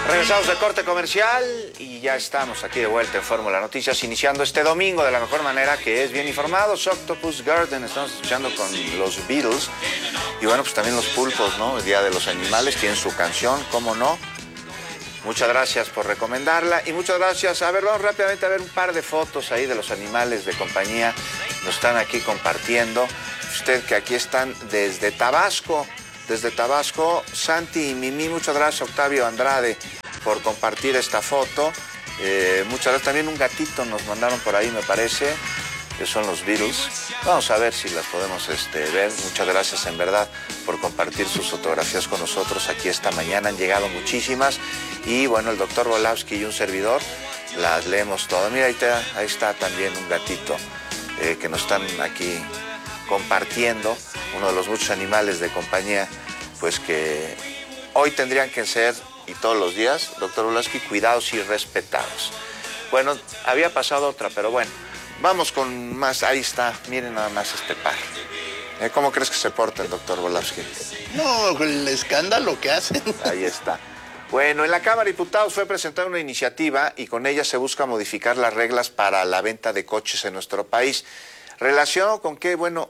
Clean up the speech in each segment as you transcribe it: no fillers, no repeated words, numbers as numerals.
Regresamos de corte comercial y ya estamos aquí de vuelta en Fórmula Noticias, iniciando este domingo de la mejor manera, que es bien informados. Octopus Garden, estamos escuchando con los Beatles. Y bueno, pues también los Pulpos, ¿no? El Día de los Animales, tienen su canción, ¿cómo no? Muchas gracias por recomendarla y muchas gracias. A ver, vamos rápidamente a ver un par de fotos ahí de los animales de compañía. Nos están aquí compartiendo. Usted que aquí están desde Tabasco. Desde Tabasco, Santi y Mimi, muchas gracias. Octavio Andrade por compartir esta foto. Muchas gracias. También un gatito nos mandaron por ahí, me parece, que son los Beatles. Vamos a ver si las podemos ver. Muchas gracias en verdad por compartir sus fotografías con nosotros aquí esta mañana. Han llegado muchísimas. Y bueno, el doctor Volowski y un servidor las leemos todas. Mira, ahí está también un gatito que nos están aquí compartiendo, uno de los muchos animales de compañía, pues que hoy tendrían que ser, y todos los días, doctor Volowski, cuidados y respetados. Bueno, había pasado otra, pero bueno, vamos con más. Ahí está, miren nada más este par. ¿Cómo crees que se porta el doctor Volowski? No, el escándalo que hacen. Ahí está. Bueno, en la Cámara de Diputados fue presentada una iniciativa y con ella se busca modificar las reglas para la venta de coches en nuestro país. Relacionado con que, bueno,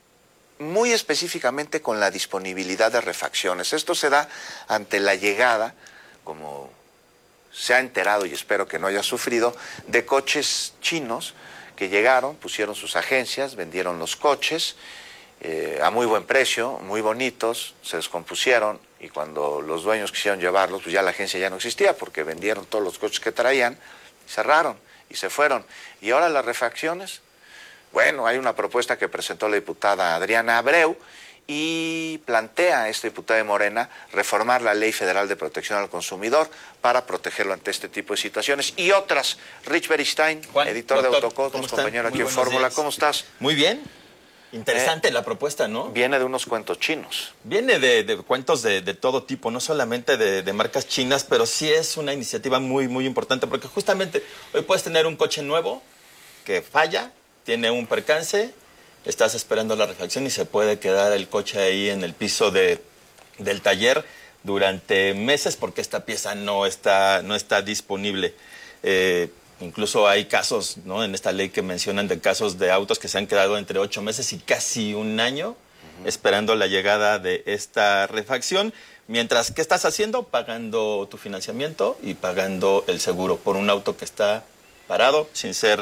muy específicamente con la disponibilidad de refacciones. Esto se da ante la llegada, como se ha enterado y espero que no haya sufrido, de coches chinos que llegaron, pusieron sus agencias, vendieron los coches a muy buen precio, muy bonitos, se descompusieron y cuando los dueños quisieron llevarlos, pues ya la agencia ya no existía porque vendieron todos los coches que traían, cerraron y se fueron. Y ahora las refacciones. Bueno, hay una propuesta que presentó la diputada Adriana Abreu y plantea a esta diputada de Morena reformar la Ley Federal de Protección al Consumidor para protegerlo ante este tipo de situaciones y otras. Rich Beristain, Juan, editor doctor, de Autocosmos, compañero aquí en Fórmula, ¿cómo estás? Muy bien. Interesante la propuesta, ¿no? Viene de unos cuentos chinos. Viene de cuentos de todo tipo, no solamente de marcas chinas, pero sí es una iniciativa muy, muy importante, porque justamente hoy puedes tener un coche nuevo que falla, tiene un percance, estás esperando la refacción y se puede quedar el coche ahí en el piso del taller durante meses porque esta pieza no está disponible. Incluso hay casos, ¿no?, en esta ley que mencionan de casos de autos que se han quedado entre 8 meses y casi un año esperando la llegada de esta refacción. Mientras, ¿qué estás haciendo? Pagando tu financiamiento y pagando el seguro por un auto que está parado sin ser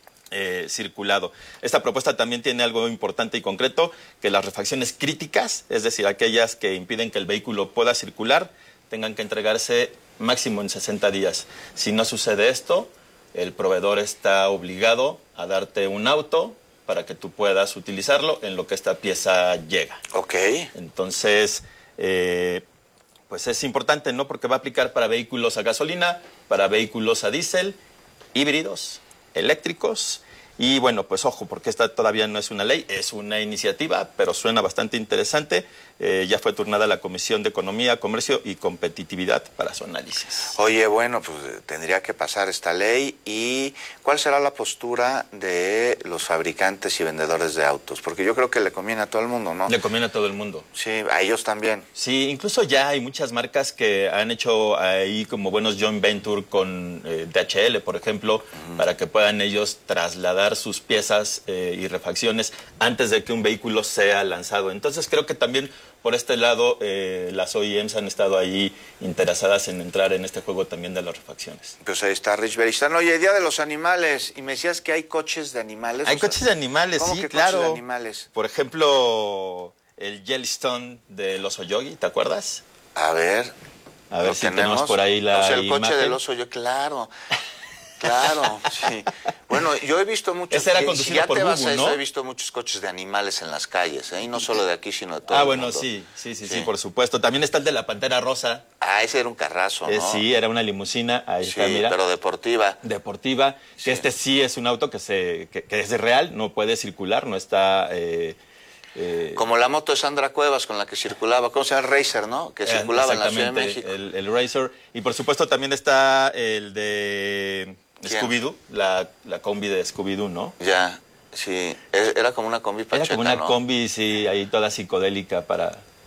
circulado. Esta propuesta también tiene algo importante y concreto, que las refacciones críticas, es decir, aquellas que impiden que el vehículo pueda circular, tengan que entregarse máximo en 60 días. Si no sucede esto, el proveedor está obligado a darte un auto para que tú puedas utilizarlo en lo que esta pieza llega. Ok. Entonces, pues es importante, ¿no? Porque va a aplicar para vehículos a gasolina, para vehículos a diésel, híbridos, eléctricos. Y bueno, pues ojo, porque esta todavía no es una ley, es una iniciativa, pero suena bastante interesante. Ya fue turnada la Comisión de Economía, Comercio y Competitividad para su análisis. Oye, bueno, pues tendría que pasar esta ley. ¿Y cuál será la postura de los fabricantes y vendedores de autos? Porque yo creo que le conviene a todo el mundo, ¿no? Le conviene a todo el mundo. Sí, a ellos también. Sí, incluso ya hay muchas marcas que han hecho ahí como buenos joint venture con DHL, por ejemplo, para que puedan ellos trasladar sus piezas y refacciones antes de que un vehículo sea lanzado. Entonces creo que también por este lado las OEMs han estado ahí interesadas en entrar en este juego también de las refacciones. Pues ahí está Rich Beristain. Oye, Día de los Animales, y me decías que hay coches de animales. Hay coches de animales, ¿cómo sí, que claro. Coches de animales? Por ejemplo, el Yellowstone del oso yogi, ¿te acuerdas? A ver si tenemos por ahí la el coche imagen. del oso yogi, claro. Claro, sí. Bueno, yo he visto muchos. Ese era conducido si ya por te vas Bubu, a eso, ¿no? he visto muchos coches de animales en las calles, ¿eh? Y no solo de aquí, sino de todo el bueno, mundo. sí, por supuesto. También está el de la Pantera Rosa. Ah, ese era un carrazo, ¿no? Sí, era una limusina. Ahí Sí, está, mira. pero deportiva. Deportiva. Sí. Que este sí es un auto que es real, no puede circular, no está... Como la moto de Sandra Cuevas con la que circulaba, ¿cómo se llama? El Racer, ¿no? Que circulaba en la Ciudad de México. El Racer. Y por supuesto también está el de Scooby-Doo, la combi de Scooby-Doo, ¿no? Ya, sí. Era como una combi pacheca, Era como una ¿no? combi, sí, ahí toda psicodélica para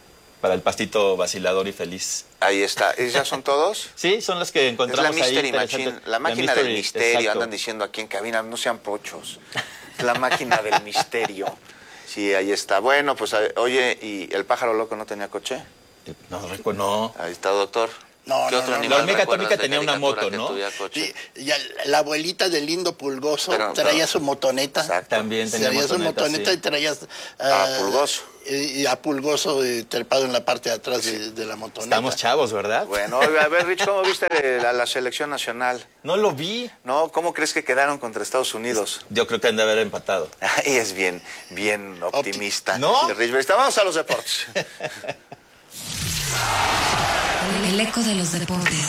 para el pastito vacilador y feliz. Ahí está. ¿Esos son todos? Sí, son los que Es encontramos la ahí. Mystery Machine, la máquina del misterio. Exacto. Andan diciendo aquí en cabina, no sean pochos. La máquina del misterio. Sí, ahí está. Bueno, pues oye, ¿y el pájaro loco no tenía coche? No recuerdo, no. Ahí está, doctor. No, ¿Qué no, otro no, animal la hormiga recuerdas atómica de tenía una caricatura moto, que ¿no? tuviera coche? Sí, ya la abuelita de Lindo Pulgoso Pero, traía su motoneta. Exacto. También tenía Traía su motoneta sí. y traía A Pulgoso. y a Pulgoso trepado en la parte de atrás de la motoneta. Estamos chavos, ¿verdad? Bueno, a ver, Rich, ¿cómo viste la selección nacional? No lo vi. No, ¿cómo crees que quedaron contra Estados Unidos? Yo creo que han de haber empatado. Ahí es bien optimista. ¿No? Rich, vamos a los deportes. El eco de los deportes.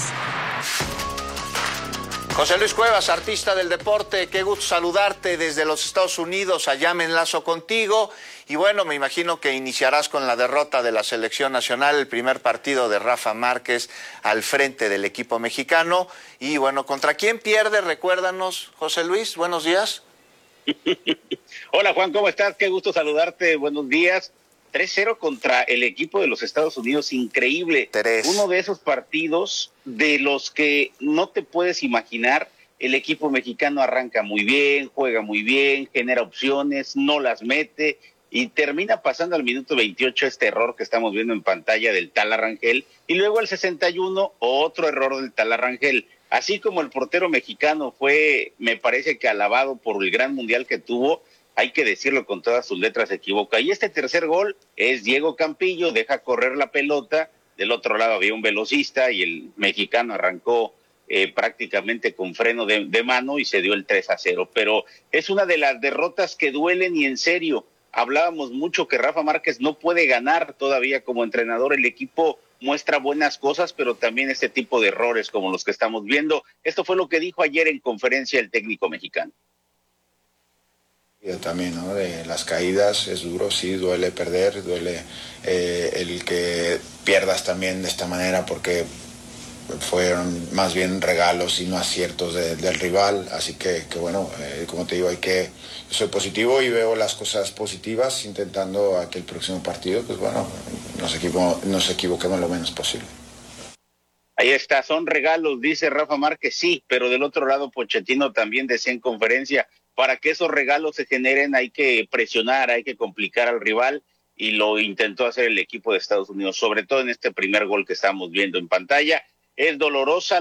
José Luis Cuevas, artista del deporte, qué gusto saludarte desde los Estados Unidos, allá me enlazo contigo. Y bueno, me imagino que iniciarás con la derrota de la selección nacional, el primer partido de Rafa Márquez al frente del equipo mexicano. Y bueno, ¿contra quién pierde? Recuérdanos, José Luis, buenos días. Hola Juan, ¿cómo estás? Qué gusto saludarte, buenos días. 3-0 contra el equipo de los Estados Unidos, increíble. 3. Uno de esos partidos de los que no te puedes imaginar. El equipo mexicano arranca muy bien, juega muy bien, genera opciones, no las mete y termina pasando al minuto 28 este error que estamos viendo en pantalla del Tala Rangel, y luego al 61 otro error del Tala Rangel. Así como el portero mexicano fue, me parece que alabado por el gran mundial que tuvo, hay que decirlo con todas sus letras, se equivoca. Y este tercer gol es Diego Campillo, deja correr la pelota, del otro lado había un velocista y el mexicano arrancó prácticamente con freno de mano y se dio el 3-0. Pero es una de las derrotas que duelen y en serio. Hablábamos mucho que Rafa Márquez no puede ganar todavía como entrenador, el equipo muestra buenas cosas, pero también este tipo de errores como los que estamos viendo. Esto fue lo que dijo ayer en conferencia el técnico mexicano. También, ¿no? De las caídas es duro, sí, duele perder, duele el que pierdas también de esta manera porque fueron más bien regalos y no aciertos del rival, así que bueno, como te digo, yo soy positivo y veo las cosas positivas intentando a que el próximo partido, pues bueno, nos equivoquemos lo menos posible. Ahí está, son regalos, dice Rafa Márquez, sí, pero del otro lado Pochettino también decía en conferencia, para que esos regalos se generen hay que presionar, hay que complicar al rival, y lo intentó hacer el equipo de Estados Unidos, sobre todo en este primer gol que estamos viendo en pantalla. Es dolorosa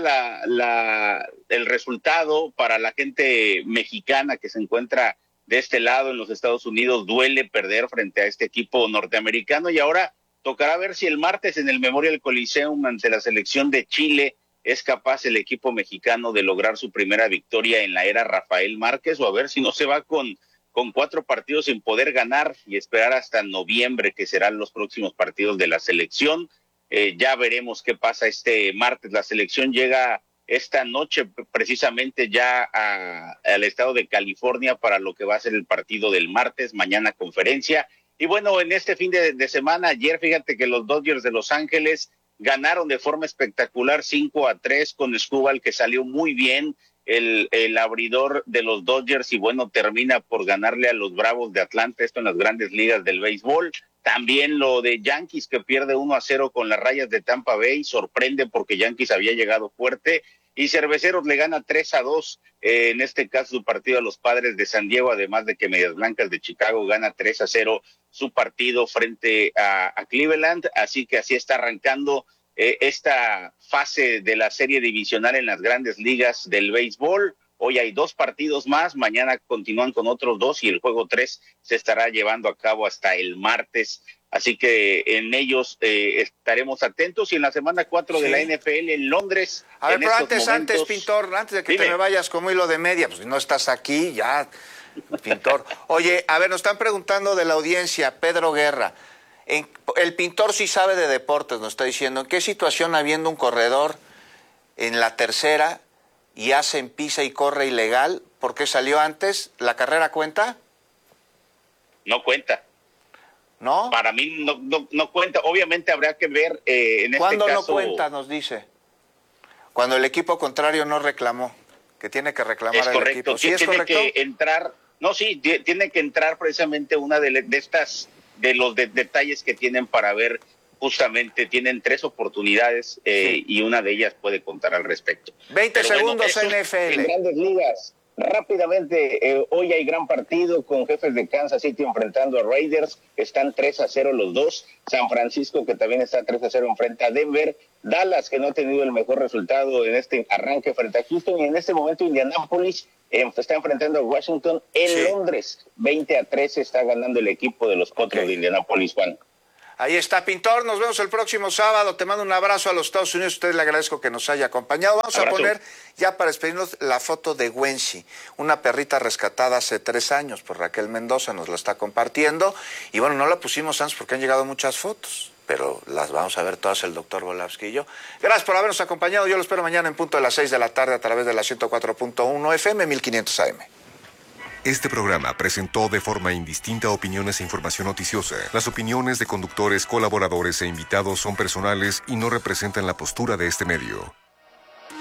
el resultado para la gente mexicana que se encuentra de este lado en los Estados Unidos, duele perder frente a este equipo norteamericano, y ahora tocará ver si el martes en el Memorial Coliseum ante la selección de Chile es capaz el equipo mexicano de lograr su primera victoria en la era Rafael Márquez, o a ver si no se va con 4 partidos sin poder ganar y esperar hasta noviembre, que serán los próximos partidos de la selección. Ya veremos qué pasa este martes. La selección llega esta noche precisamente ya al estado de California para lo que va a ser el partido del martes, mañana conferencia. Y bueno, en este fin de semana, ayer fíjate que los Dodgers de Los Ángeles ganaron de forma espectacular 5-3 con Escobar, que salió muy bien, el abridor de los Dodgers, y bueno, termina por ganarle a los Bravos de Atlanta, esto en las grandes ligas del béisbol. También lo de Yankees, que pierde 1-0 con las Rayas de Tampa Bay, sorprende porque Yankees había llegado fuerte, y Cerveceros le gana 3-2, en este caso su partido a los Padres de San Diego, además de que Medias Blancas de Chicago gana 3-0 su partido frente a Cleveland. Así que así está arrancando esta fase de la serie divisional en las grandes ligas del béisbol. Hoy hay 2 partidos más, mañana continúan con otros 2 y el juego 3 se estará llevando a cabo hasta el martes. Así que en ellos estaremos atentos, y en la semana 4 de la NFL en Londres. A ver, pero antes, momentos... Pintor, antes de que Dime. te me vayas como hilo de media, pues no estás aquí, ya, Pintor. Oye, a ver, nos están preguntando de la audiencia, Pedro Guerra. El Pintor sí sabe de deportes, nos está diciendo, ¿en qué situación habiendo un corredor en la tercera y hacen pisa y corre ilegal? ¿Por qué salió antes? ¿La carrera cuenta? No cuenta. ¿No? Para mí no cuenta. Obviamente habrá que ver en este ¿Cuándo caso... no cuenta, nos dice? Cuando el equipo contrario no reclamó, que tiene que reclamar Es el correcto. equipo. ¿Sí es tiene correcto? que entrar... No, sí, tiene que entrar precisamente una de estas, de los detalles que tienen para ver justamente tienen 3 oportunidades y una de ellas puede contar al respecto. 20 Pero segundos bueno, NFL. En Grandes Ligas. Rápidamente, hoy hay gran partido con Jefes de Kansas City enfrentando a Raiders. Están 3-0 los dos. San Francisco, que también está 3-0, enfrenta a Denver. Dallas, que no ha tenido el mejor resultado en este arranque frente a Houston. Y en este momento Indianapolis está enfrentando a Washington en Londres. 20-13 está ganando el equipo de los Potros de Indianapolis, Juan. Ahí está, Pintor. Nos vemos el próximo sábado. Te mando un abrazo a los Estados Unidos. A usted le agradezco que nos haya acompañado. Vamos a poner, ya para despedirnos, la foto de Wensi, una perrita rescatada hace 3 años por Raquel Mendoza. Nos la está compartiendo. Y bueno, no la pusimos antes porque han llegado muchas fotos, pero las vamos a ver todas el doctor Volavsky y yo. Gracias por habernos acompañado. Yo lo espero mañana en punto de las 6 de la tarde a través de la 104.1 FM 1500 AM. Este programa presentó de forma indistinta opiniones e información noticiosa. Las opiniones de conductores, colaboradores e invitados son personales y no representan la postura de este medio.